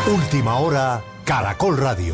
Última hora, Caracol Radio.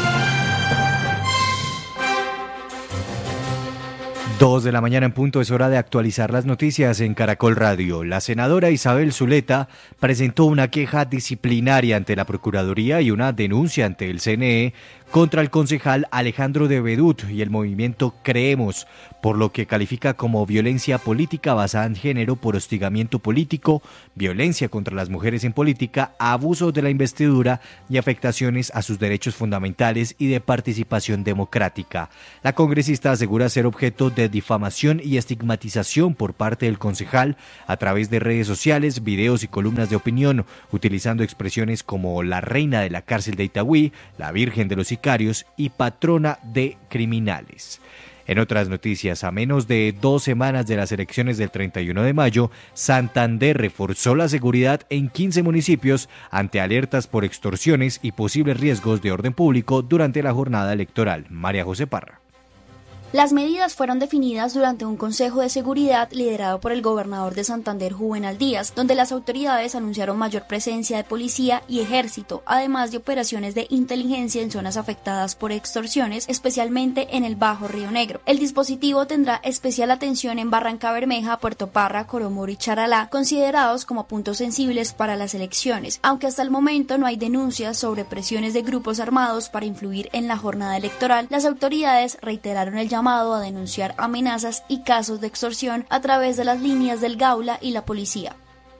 2 de la mañana en punto, es hora de actualizar las noticias en Caracol Radio. La senadora Isabel Zuleta presentó una queja disciplinaria ante la Procuraduría y una denuncia ante el CNE contra el concejal Alejandro de Bedut y el movimiento Creemos, por lo que califica como violencia política basada en género por hostigamiento político, violencia contra las mujeres en política, abuso de la investidura y afectaciones a sus derechos fundamentales y de participación democrática. La congresista asegura ser objeto de difamación y estigmatización por parte del concejal a través de redes sociales, videos y columnas de opinión, utilizando expresiones como la reina de la cárcel de Itagüí, la virgen de los sicarios y patrona de criminales. En otras noticias, a menos de 2 semanas de las elecciones del 31 de mayo, Santander reforzó la seguridad en 15 municipios ante alertas por extorsiones y posibles riesgos de orden público durante la jornada electoral. María José Parra. Las medidas fueron definidas durante un consejo de seguridad liderado por el gobernador de Santander, Juvenal Díaz, donde las autoridades anunciaron mayor presencia de policía y ejército, además de operaciones de inteligencia en zonas afectadas por extorsiones, especialmente en el Bajo Río Negro. El dispositivo tendrá especial atención en Barranca Bermeja, Puerto Parra, Coromoro y Charalá, considerados como puntos sensibles para las elecciones, aunque hasta el momento no hay denuncias sobre presiones de grupos armados para influir en la jornada electoral. Las autoridades reiteraron el llamado a denunciar amenazas y casos de extorsión a través de las líneas del Gaula y la policía.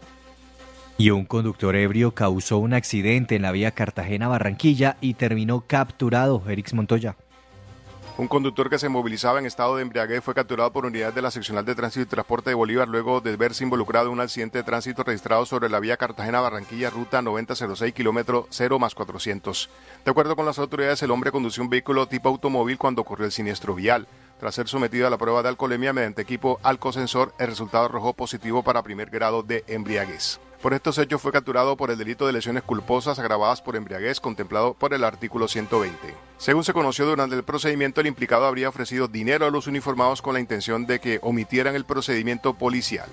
Y un conductor ebrio causó un accidente en la vía Cartagena-Barranquilla y terminó capturado. Erix Montoya. Un conductor que se movilizaba en estado de embriaguez fue capturado por unidades de la Seccional de Tránsito y Transporte de Bolívar luego de verse involucrado en un accidente de tránsito registrado sobre la vía Cartagena-Barranquilla, ruta 9006, kilómetro 0+400. De acuerdo con las autoridades, el hombre condució un vehículo tipo automóvil cuando ocurrió el siniestro vial. Tras ser sometido a la prueba de alcoholemia mediante equipo alcosensor, el resultado arrojó positivo para primer grado de embriaguez. Por estos hechos fue capturado por el delito de lesiones culposas agravadas por embriaguez contemplado por el artículo 120. Según se conoció durante el procedimiento, el implicado habría ofrecido dinero a los uniformados con la intención de que omitieran el procedimiento policial.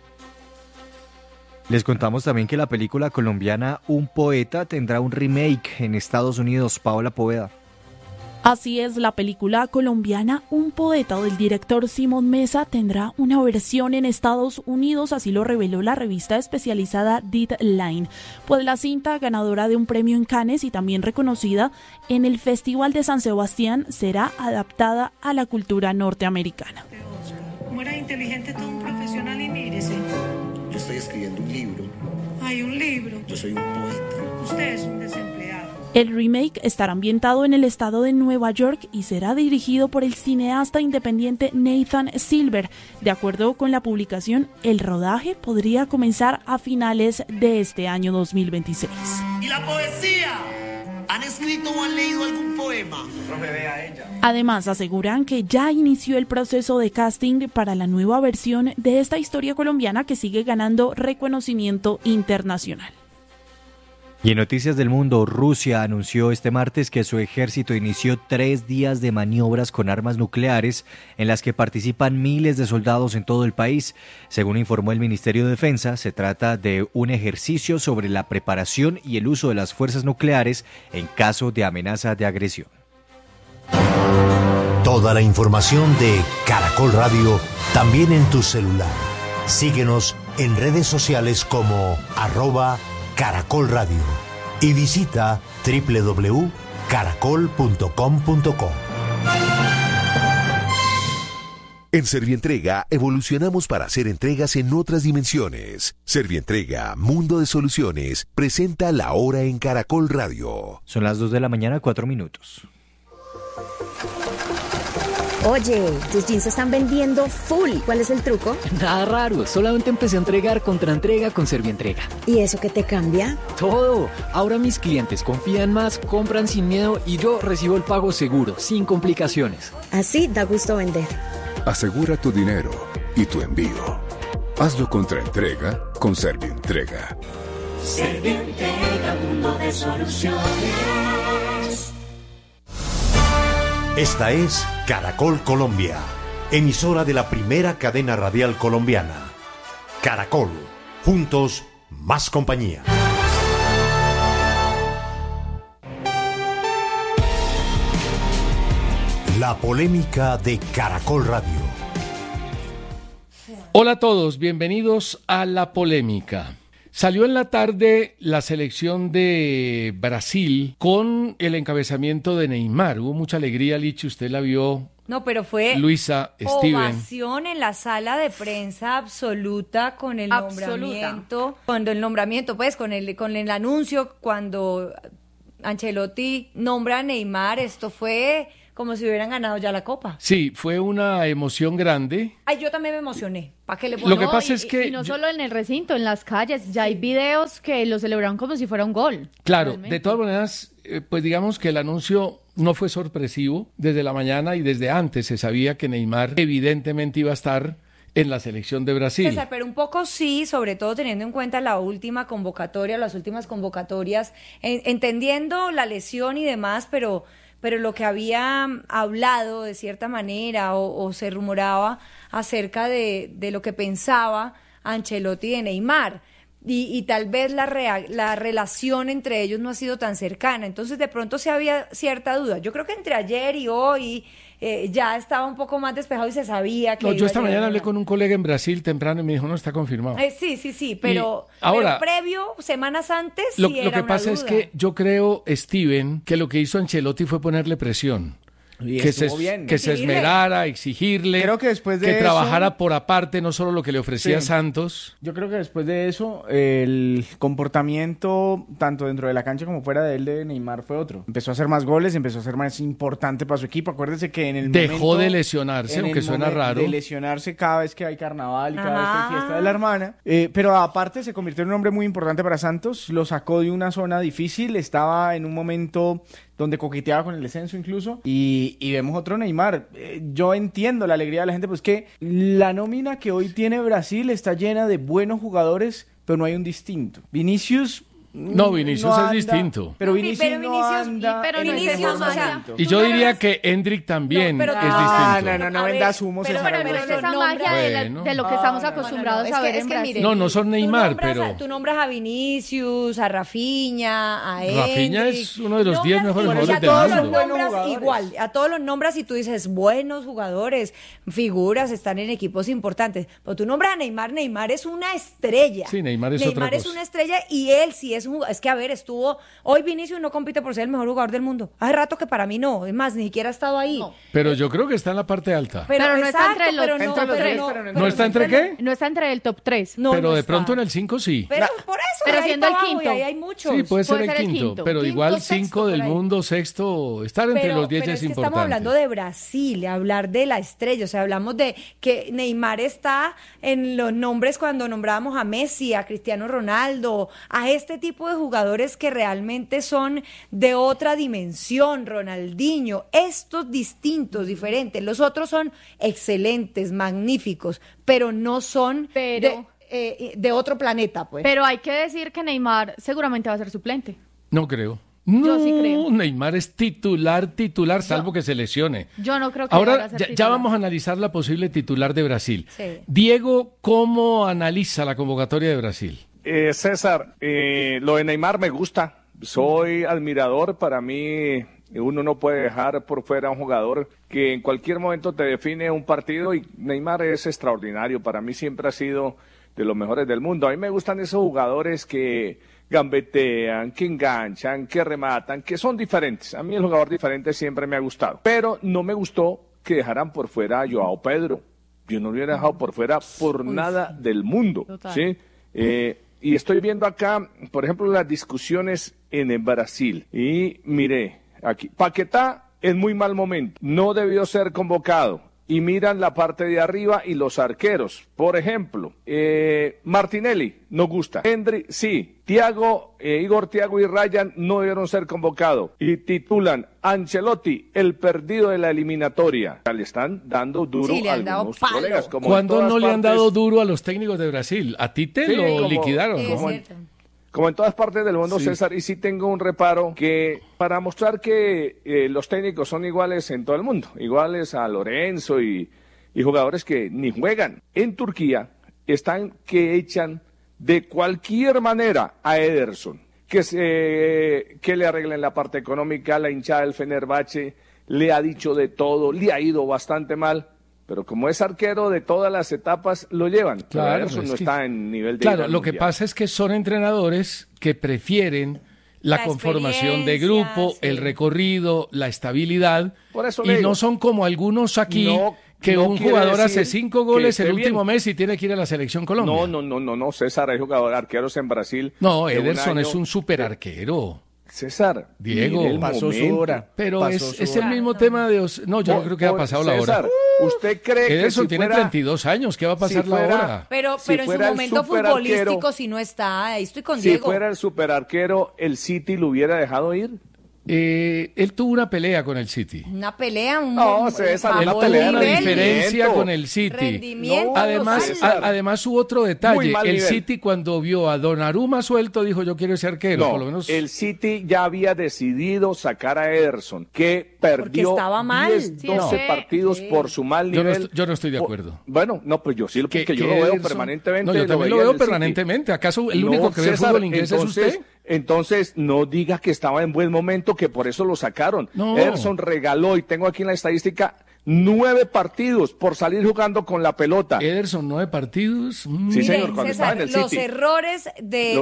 Les contamos también que la película colombiana Un Poeta tendrá un remake en Estados Unidos. Paola Poveda. Así es, la película colombiana Un Poeta del director Simón Mesa tendrá una versión en Estados Unidos, así lo reveló la revista especializada Deadline, pues la cinta, ganadora de un premio en Cannes y también reconocida en el Festival de San Sebastián, será adaptada a la cultura norteamericana. Como era inteligente, todo un profesional, y mírese. Yo estoy escribiendo un libro. Hay un libro. Yo soy un poeta. Usted es un desempleado. El remake estará ambientado en el estado de Nueva York y será dirigido por el cineasta independiente Nathan Silver. De acuerdo con la publicación, el rodaje podría comenzar a finales de este año 2026. ¿Y la poesía? ¿Han escrito o han leído algún poema? Profe, vea a ella. Además, aseguran que ya inició el proceso de casting para la nueva versión de esta historia colombiana que sigue ganando reconocimiento internacional. Y en noticias del mundo, Rusia anunció este martes que su ejército inició 3 días de maniobras con armas nucleares en las que participan miles de soldados en todo el país. Según informó el Ministerio de Defensa, se trata de un ejercicio sobre la preparación y el uso de las fuerzas nucleares en caso de amenaza de agresión. Toda la información de Caracol Radio también en tu celular. Síguenos en redes sociales como @Caracol Radio y visita www.caracol.com.co. En Servientrega evolucionamos para hacer entregas en otras dimensiones. Servientrega, Mundo de Soluciones, presenta La Hora en Caracol Radio. Son las 2 de la mañana, 4 minutos. Oye, tus jeans se están vendiendo full. ¿Cuál es el truco? Nada raro, solamente empecé a entregar contraentrega con Servientrega. ¿Y eso qué te cambia? Todo. Ahora mis clientes confían más, compran sin miedo y yo recibo el pago seguro, sin complicaciones. Así da gusto vender. Asegura tu dinero y tu envío. Hazlo contraentrega con Servientrega. Servientrega, mundo de soluciones. Esta es Caracol Colombia, emisora de la primera cadena radial colombiana. Caracol, juntos, más compañía. La polémica de Caracol Radio. Hola a todos, bienvenidos a La Polémica. Salió en la tarde la selección de Brasil con el encabezamiento de Neymar. Hubo mucha alegría, Lichi, usted la vio. No, pero fue Luisa, Steven. Ovación en la sala de prensa absoluta con el nombramiento, pues con el anuncio, cuando Ancelotti nombra a Neymar, esto fue como si hubieran ganado ya la Copa. Sí, fue una emoción grande. Ay, yo también me emocioné. ¿Para qué le pongo? Lo que pasa es que... Y no solo en el recinto, en las calles, ya hay videos que lo celebraron como si fuera un gol. Claro, realmente. de todas maneras, pues digamos que el anuncio no fue sorpresivo. Desde la mañana y desde antes se sabía que Neymar evidentemente iba a estar en la selección de Brasil. César, pero un poco sí, sobre todo teniendo en cuenta las últimas convocatorias, entendiendo la lesión y demás, pero lo que había hablado de cierta manera o se rumoraba acerca de lo que pensaba Ancelotti de Neymar. Y tal vez la relación entre ellos no ha sido tan cercana. Entonces, de pronto sí había cierta duda. Yo creo que entre ayer y hoy ya estaba un poco más despejado y se sabía que... No, yo esta mañana hablé con un colega en Brasil temprano y me dijo, no, está confirmado. Sí, pero previo, semanas antes, lo sí era que pasa es que yo creo, Steven, que lo que hizo Ancelotti fue ponerle presión. Que se esmerara, exigirle, creo que después de que trabajara por aparte, no solo lo que le ofrecía Santos. Yo creo que después de eso, el comportamiento, tanto dentro de la cancha como fuera de él, de Neymar, fue otro. Empezó a hacer más goles, empezó a ser más importante para su equipo. Acuérdese que en el dejó de lesionarse, aunque suena raro. De lesionarse cada vez que hay carnaval y cada vez que hay fiesta de la hermana. Pero aparte se convirtió en un hombre muy importante para Santos, lo sacó de una zona difícil, estaba en un momento donde coqueteaba con el descenso incluso, y vemos otro Neymar. Yo entiendo la alegría de la gente, pues que la nómina que hoy tiene Brasil está llena de buenos jugadores, pero no hay un distinto. Vinicius es distinto. Pero Vinicius no anda. Y yo diría que Endrick también es distinto. No vendas humos. Pero no es esa magia de lo que estamos acostumbrados a ver en Brasil. No son Neymar, pero... Tú nombras a Vinicius, a Rafinha, a Endrick. Rafinha es uno de los 10 mejores jugadores del mundo. A todos los nombras y tú dices, buenos jugadores, figuras, están en equipos importantes. Pero tú nombras a Neymar, Neymar es una estrella. Sí, Neymar es otra cosa. Neymar es una estrella y él sí es que a ver, hoy Vinicius no compite por ser el mejor jugador del mundo. Hace rato que para mí no, es más, ni siquiera ha estado ahí. No. Pero yo creo que está en la parte alta. Pero no está entre ¿No está entre qué? No está entre el top 3. Pero de pronto en el 5 sí. Pero por eso. Pero siendo el quinto. Ahí hay muchos. Sí, puede ser el quinto. Pero igual 5 del mundo, sexto, estar entre los 10 es importante. Estamos hablando de Brasil, hablar de la estrella. O sea, hablamos de que Neymar está en los nombres cuando nombrábamos a Messi, a Cristiano Ronaldo, a este tipo de jugadores que realmente son de otra dimensión, Ronaldinho, estos distintos, diferentes, los otros son excelentes, magníficos, pero no son de otro planeta, pues. Pero hay que decir que Neymar seguramente va a ser suplente. No creo. Yo sí creo. Neymar es titular, salvo que se lesione. Yo no creo que ahora vaya a ser ya vamos a analizar la posible titular de Brasil. Sí. Diego, ¿cómo analiza la convocatoria de Brasil? César, lo de Neymar me gusta, soy admirador, para mí uno no puede dejar por fuera a un jugador que en cualquier momento te define un partido y Neymar es extraordinario, para mí siempre ha sido de los mejores del mundo. A mí me gustan esos jugadores que gambetean, que enganchan, que rematan, que son diferentes. A mí el jugador diferente siempre me ha gustado, pero no me gustó que dejaran por fuera a Joao Pedro. Yo no lo hubiera dejado por fuera por nada del mundo, ¿sí? Y estoy viendo acá, por ejemplo, las discusiones en el Brasil. Y mire, aquí, Paquetá en muy mal momento, no debió ser convocado. Y miran la parte de arriba y los arqueros. Por ejemplo, Martinelli, no gusta. Henry, sí. Igor Thiago y Ryan no debieron ser convocados. Y titulan Ancelotti, el perdido de la eliminatoria. Le están dando duro a algunos colegas. ¿Cuándo no le han dado duro a los técnicos de Brasil? A Tite lo liquidaron. Como en todas partes del mundo, César, y sí tengo un reparo que para mostrar que los técnicos son iguales en todo el mundo, iguales a Lorenzo y jugadores que ni juegan. En Turquía están que echan de cualquier manera a Ederson, que le arreglen la parte económica, la hinchada del Fenerbahce le ha dicho de todo, le ha ido bastante mal. Pero como es arquero de todas las etapas, lo llevan. Claro, eso no está en nivel de... Claro, lo que pasa es que son entrenadores que prefieren la conformación de grupo, el recorrido, la estabilidad, Por eso y no son como algunos aquí que un jugador hace 5 goles el último mes y tiene que ir a la selección Colombia. No, César, hay arqueros en Brasil. No, Ederson es un super arquero. César, Diego, pasó su hora. Pero es el mismo tema de... No, yo no creo que ha pasado la hora. ¿Usted cree que Ederson si tiene fuera, 32 años, ¿qué va a pasar la hora? Pero si en su fuera el momento superarquero, futbolístico si no está, ahí estoy con si Diego. fuera el superarquero, ¿el City lo hubiera dejado ir? Él tuvo una pelea con el City. Una pelea, Él tuvo una diferencia con el City. Rendimiento, además hubo otro detalle. El nivel. City cuando vio a Donnarumma suelto dijo yo quiero ser arquero. No, por lo menos... el City ya había decidido sacar a Ederson, que perdió estaba mal. 10-12 partidos por su mal nivel. Yo no estoy de acuerdo. Bueno, no, pues yo sí, porque yo lo veo permanentemente. No, yo también lo veo permanentemente. ¿Acaso el único que ve fútbol inglés es usted? Entonces, no diga que estaba en buen momento, que por eso lo sacaron. No. Ederson regaló, y tengo aquí en la estadística, 9 partidos por salir jugando con la pelota. Ederson, 9 partidos. Sí, señor, cuando estaba en el los City. errores de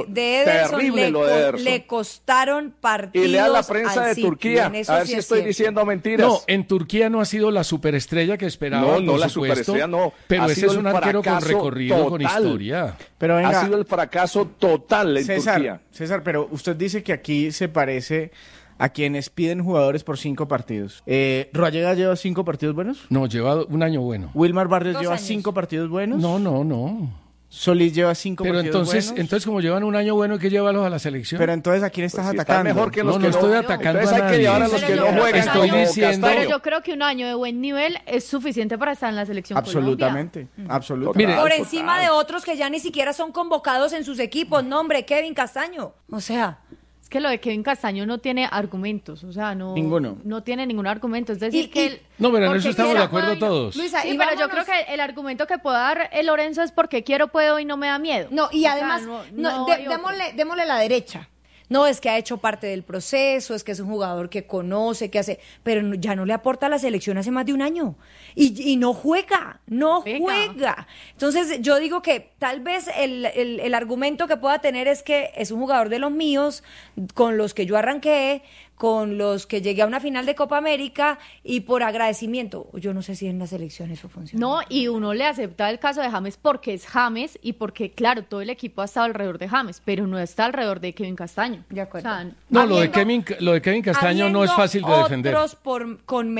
Ederson le costaron partidos. Y lea la prensa de City, Turquía, a ver si estoy diciendo mentiras. No, en Turquía no ha sido la superestrella que esperaba. No, por la supuesto, superestrella no. Pero Ha ese sido es un el arquero con fracaso recorrido, total. con historia. Pero venga, ha sido el fracaso total en Turquía. César, pero usted dice que aquí se parece a quienes piden jugadores por 5 partidos. ¿Roallega lleva 5 partidos buenos? No, lleva un año bueno. ¿Wilmar Barrios 2 lleva años. 5 partidos buenos? No. ¿Solís lleva 5 Pero partidos buenos? entonces como llevan un año bueno, hay que llevarlos a la selección. Pero entonces, ¿a quién estás Pues si atacando? está mejor que los no que estoy atacando entonces a hay que nadie. llevar a los que no juegan. Estoy como diciendo... Castaño. Pero yo creo que un año de buen nivel es suficiente para estar en la selección Absolutamente, Colombia. absolutamente. Mire, Por encima de otros que ya ni siquiera son convocados en sus equipos. No, hombre, Kevin Castaño. O sea... Es que lo de Kevin Castaño no tiene argumentos, o sea, Ninguno. No tiene ningún argumento. Es decir, que él... No, pero en porque eso estamos de quiera, acuerdo todos. Luisa, Sí, y pero yo vámonos. creo que el argumento que puede dar el Lorenzo es porque quiero, puedo y no me da miedo. No, y O sea, además, no hay otro. démosle la derecha. No, es que ha hecho parte del proceso, es que es un jugador que conoce, que hace, pero ya no le aporta a la selección hace más de un año. Y no juega. Entonces, yo digo que tal vez el argumento que pueda tener es que es un jugador de los míos, con los que yo arranqué, con los que llegué a una final de Copa América y por agradecimiento. Yo no sé si en la selección eso funciona. No, y uno le acepta el caso de James porque es James y porque, claro, todo el equipo ha estado alrededor de James, pero no está alrededor de Kevin Castaño. De acuerdo. O sea, No, lo de Kevin Castaño no es fácil de defender. Otros con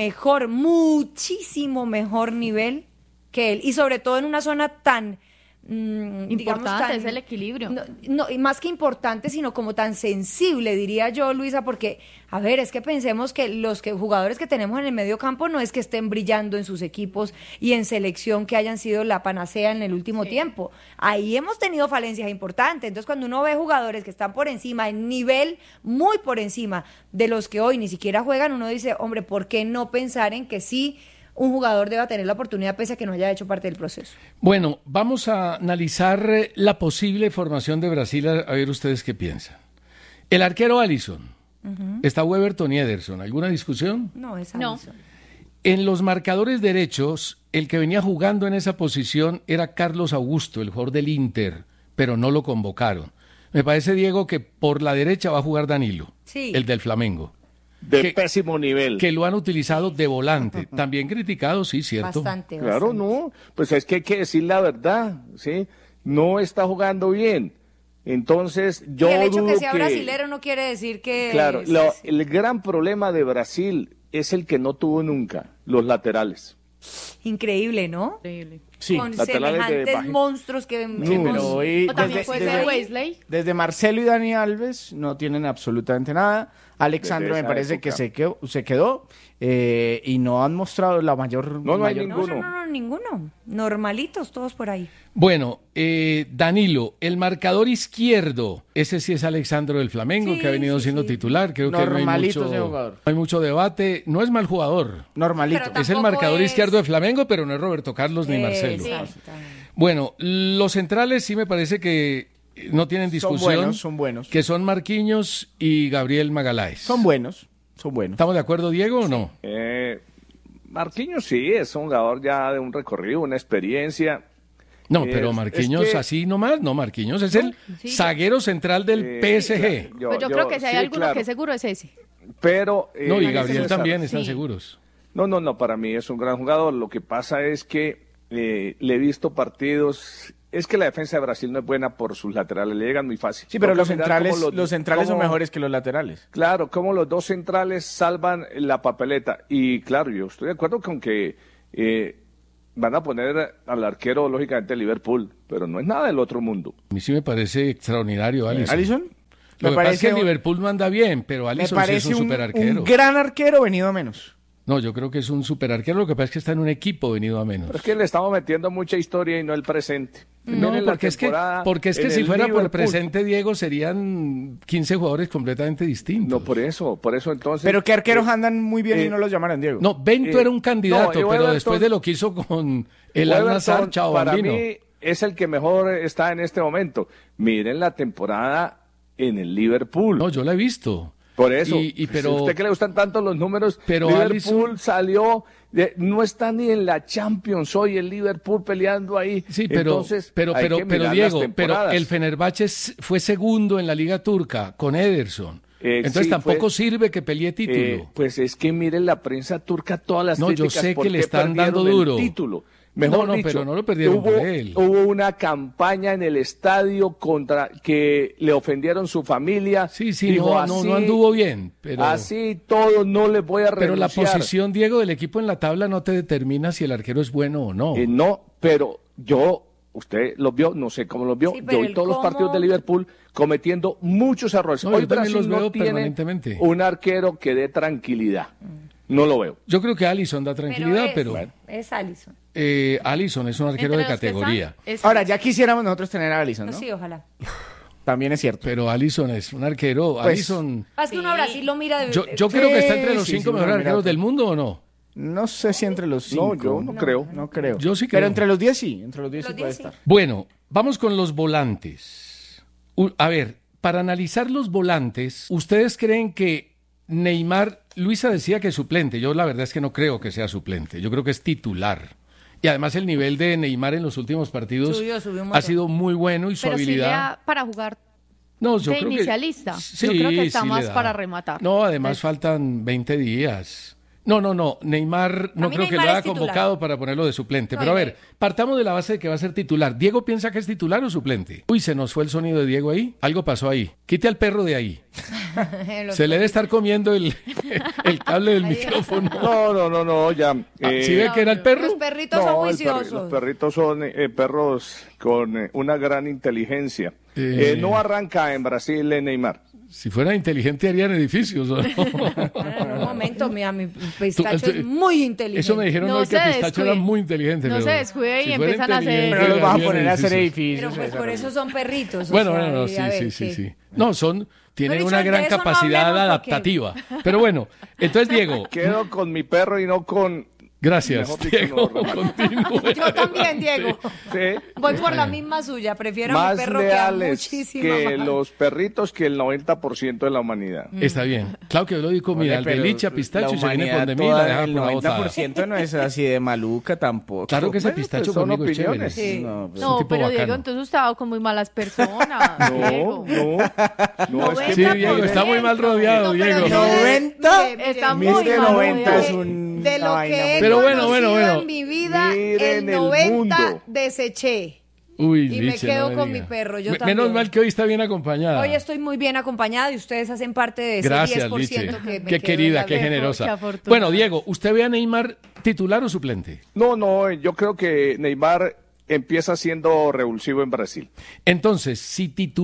muchísimo mejor nivel que él, y sobre todo en una zona tan importante es el equilibrio. No, y más que importante, sino como tan sensible, diría yo, Luisa, porque, a ver, es que pensemos que los jugadores que tenemos en el medio campo no es que estén brillando en sus equipos y en selección que hayan sido la panacea en el último tiempo. Ahí hemos tenido falencias importantes. Entonces, cuando uno ve jugadores que están por encima, en nivel muy por encima de los que hoy ni siquiera juegan, uno dice, hombre, ¿por qué no pensar en que sí un jugador deba tener la oportunidad pese a que no haya hecho parte del proceso? Bueno, vamos a analizar la posible formación de Brasil, a ver ustedes qué piensan. El arquero Alisson, está Weberton y Ederson, ¿alguna discusión? No, es No. Alisson. En los marcadores derechos, el que venía jugando en esa posición era Carlos Augusto, el jugador del Inter, pero no lo convocaron. Me parece, Diego, que por la derecha va a jugar Danilo, Sí. el del Flamengo. De pésimo nivel. Que lo han utilizado de volante. También criticado, sí, cierto. Bastante. Claro, no. Pues es que hay que decir la verdad, ¿sí? No está jugando bien. Entonces, yo y el hecho dudo que sea brasilero no quiere decir que... Claro, el gran problema de Brasil es el que no tuvo nunca, los laterales. Increíble, ¿no? Increíble. Sí, Con laterales de semejantes baja. monstruos que Sí, hemos- pero hoy O también puede ser Wesley. desde Marcelo y Dani Alves no tienen absolutamente nada. Alexandro Desde me esa parece época. que se quedó y no han mostrado la mayor... No hay mayor- ninguno. No, ninguno. Normalitos todos por ahí. Bueno, Danilo, el marcador izquierdo, ese sí es Alexandro del Flamengo, Sí, que ha venido sí, siendo sí. titular. Creo que no hay Normalito mucho, ese jugador. no hay mucho debate. No es mal jugador. Normalito. Pero Es el tampoco marcador es- izquierdo de Flamengo, pero no es Roberto Carlos ni Marcelo. Exactamente. Bueno, los centrales sí me parece que no tienen discusión. Son buenos. Que son Marquinhos y Gabriel Magaláes. Son buenos. ¿Estamos de acuerdo, Diego, o no? Marquinhos sí, es un jugador ya de un recorrido, una experiencia. No, pero Marquinhos así nomás, no, Marquinhos es el zaguero central del PSG. Yo creo que si hay alguno que seguro es ese. Pero no, y Gabriel también están seguros. No, para mí es un gran jugador. Lo que pasa es que le he visto partidos. Es que la defensa de Brasil no es buena por sus laterales, le llegan muy fácil. Sí, pero los centrales son mejores que los laterales. Claro, como los dos centrales salvan la papeleta. Y claro, yo estoy de acuerdo con que van a poner al arquero, lógicamente, de Liverpool, pero no es nada del otro mundo. A mí sí me parece extraordinario Alisson. ¿Alisson? Lo que pasa es que el Liverpool no anda bien, pero Alisson sí es un super arquero. Un gran arquero venido a menos. No, yo creo que es un super arquero, lo que pasa es que está en un equipo venido a menos. Pero es que le estamos metiendo mucha historia y no el presente. No, porque es que si fuera por el presente, Diego, serían 15 jugadores completamente distintos. No, por eso entonces... Pero ¿qué arqueros andan muy bien y no los llamaran, Diego? No, Bento era un candidato, pero después de lo que hizo con el Al-Nassr, chao, para bambino. mí es el que mejor está en este momento. Miren la temporada en el Liverpool. No, yo la he visto. Por eso, pero, ¿a usted que le gustan tanto los números? Pero Liverpool Alisson salió, no está ni en la Champions hoy, el Liverpool peleando ahí. Sí, pero Diego, pero el Fenerbahce fue segundo en la Liga Turca con Ederson. Entonces tampoco sirve que pelee título. Pues es que miren la prensa turca, todas las críticas. No, yo sé que le están dando duro. Título. Mejor dicho, pero no lo perdieron por él. Hubo una campaña en el estadio contra que le ofendieron su familia. Sí, dijo, no anduvo bien. Pero, así todo, no les voy a renunciar. Pero la posición, Diego, del equipo en la tabla no te determina si el arquero es bueno o no. No, pero usted los vio, no sé cómo los vio. Sí, yo vi todos los partidos de Liverpool cometiendo muchos errores. No, hoy yo también Brasil los veo no tiene permanentemente. Un arquero que dé tranquilidad. No lo veo. Yo creo que Alisson da tranquilidad, pero es Alisson. Alisson es un arquero de categoría. Ahora, ya quisiéramos nosotros tener a Alisson, ¿no? Sí, ojalá. También es cierto. Pero Alisson es un arquero. Pues, Alisson. Es que uno a Brasil lo mira de... Yo creo que está entre los 5 mejores arqueros del mundo, ¿o no? No sé si entre los 5. No, yo no creo. No creo. Yo sí creo. Pero entre los 10 sí. Entre los 10 sí puede estar. Bueno, vamos con los volantes. A ver, para analizar los volantes, ¿ustedes creen que Neymar... Luisa decía que es suplente, yo la verdad es que no creo que sea suplente, yo creo que es titular. Y además el nivel de Neymar en los últimos partidos ha sido muy bueno y su habilidad... Pero para jugar yo creo inicialista, sí, yo creo que está sí más para rematar. No, además faltan 20 días. No, Neymar no creo que lo haya convocado para ponerlo de suplente. Pero a ver, partamos de la base de que va a ser titular. ¿Diego piensa que es titular o suplente? Uy, se nos fue el sonido de Diego ahí. Algo pasó ahí. Quite al perro de ahí. Se le debe estar comiendo el cable del micrófono. No, ya. ¿Sí ve que era el perro? Los perritos son juiciosos. Los perritos son perros con una gran inteligencia. No arranca en Brasil Neymar. Si fuera inteligente harían edificios, ¿o no? En un momento, mira, mi pistacho es muy inteligente. Eso me dijeron hoy que el pistacho era muy inteligente. No se descuide y empiezan a hacer... Pero los vas a poner a hacer edificios. Pero pues por eso son perritos. Bueno, sí. No, tienen una gran capacidad adaptativa. Pero bueno, entonces, Diego... Quedo con mi perro y no con... Gracias, Diego. Yo también, Diego. Sí. Voy por la misma suya. Prefiero más a mi perro leales que a muchísima que más. Los perritos que el 90% de la humanidad. Está bien. Claro que yo lo doy comida al delicia, pistacho, y se viene con de mí la deja por la bozada. El 90% no es así de maluca tampoco. Claro que ese pistacho conmigo es chévere. Sí. No, pero Diego, entonces usted ha con muy malas personas. No, es que sí, Diego, está muy mal rodeado, Diego. 90, está muy más de mal 90 rodeado. es un... De lo que he pero bueno. en mi vida, Miren el 90 deseché. Uy, y me quedo con mi perro. Yo también. Menos mal que hoy está bien acompañada. Hoy estoy muy bien acompañada y ustedes hacen parte de ese Gracias, 10% Liche. que me Qué querida, qué generosa. Bueno, Diego, ¿usted ve a Neymar titular o suplente? No, yo creo que Neymar empieza siendo revulsivo en Brasil. Entonces, si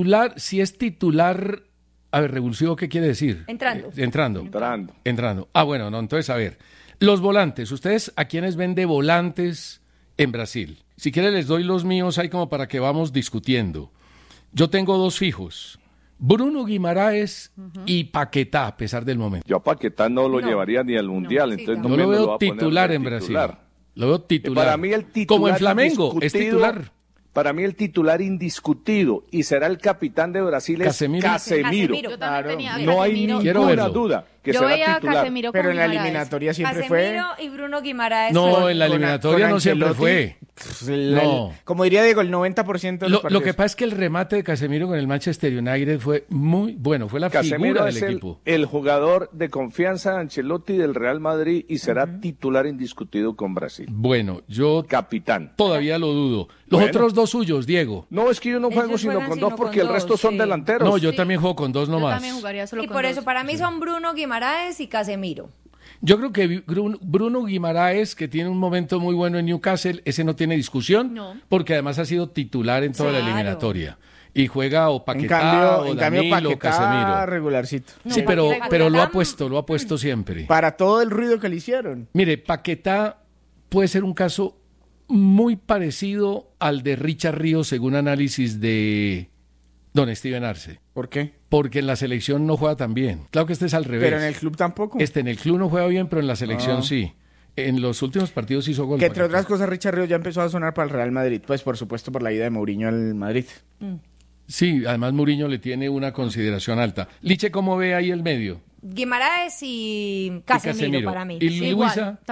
es titular, a ver, revulsivo, ¿qué quiere decir? Entrando. Ah, bueno, no, entonces, a ver. Los volantes, ¿ustedes a quiénes ven de volantes en Brasil? Si quieren les doy los míos ahí como para que vamos discutiendo. Yo tengo 2 fijos, Bruno Guimaraes y Paquetá, a pesar del momento. Yo a Paquetá no lo llevaría ni al Mundial, entonces no lo veo titular en Brasil. Lo veo titular. Para mí el titular como en Flamengo, es titular. Para mí el titular indiscutido y será el capitán de Brasil es Casemiro. Yo también tenía no hay Casemiro. ninguna duda. que Yo será veía a titular. Casemiro con Pero en la Guimaraes. eliminatoria siempre Casemiro y Bruno Guimaraes. No, en la eliminatoria no siempre fue. No. Como diría Diego, el 90% de los Lo partidos. que pasa es que el remate de Casemiro con el Manchester United fue muy bueno, fue la Casemiro figura es del equipo. el jugador de confianza de Ancelotti del Real Madrid y será titular indiscutido con Brasil. Bueno, yo capitán. Todavía lo dudo. Los Bueno. otros dos suyos, Diego. No, es que yo no juego Ellos sino juegan con sino dos porque con el resto dos, son sí. delanteros. No, yo también juego con dos Yo nomás. también jugaría solo Y con por dos. eso para mí son Bruno Guimaraes y Casemiro. Yo creo que Bruno Guimaraes, que tiene un momento muy bueno en Newcastle, ese no tiene discusión, No. porque además ha sido titular en toda la Claro. eliminatoria. Y juega o En Paquetá cambio, o Danilo o Paquetá Casemiro. regularcito. Sí, No, pero Paquetá- lo ha puesto siempre. Para todo el ruido que le hicieron. Mire, Paquetá puede ser un caso muy parecido al de Richard Ríos según análisis de don Steven Arce. ¿Por qué? Porque en la selección no juega tan bien. Claro que este es al revés. Pero en el club tampoco. En el club no juega bien, pero en la selección Ah. sí. En los últimos partidos hizo gol. Que entre Paquetá. otras cosas, Richard Ríos ya empezó a sonar para el Real Madrid. Pues por supuesto por la ida de Mourinho al Madrid. Sí, además Mourinho le tiene una consideración alta. Liche, ¿cómo ve ahí el medio? Guimaraes y Casemiro para mí. ¿Y Sí, Luisa? Igual.